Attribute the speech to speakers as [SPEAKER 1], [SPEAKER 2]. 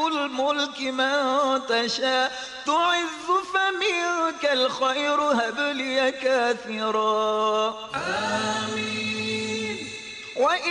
[SPEAKER 1] الملك من تشاء، تعز فمنك الخير هب لي كاثرا.